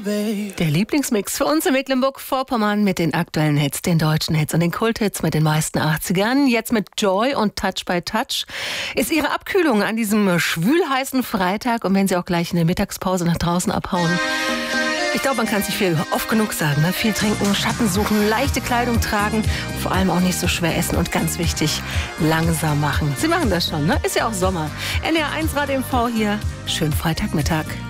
Der Lieblingsmix für uns in Mecklenburg-Vorpommern mit den aktuellen Hits, den deutschen Hits und den Kulthits mit den meisten 80ern. Jetzt mit Joy und Touch by Touch ist ihre Abkühlung an diesem schwülheißen Freitag. Und wenn Sie auch gleich in der Mittagspause nach draußen abhauen, ich glaube, man kann es nicht viel oft genug sagen. Ne? Viel trinken, Schatten suchen, leichte Kleidung tragen, vor allem auch nicht so schwer essen und ganz wichtig, langsam machen. Sie machen das schon, ne? Ist ja auch Sommer. NDR 1 Radio MV hier. Schönen Freitagmittag.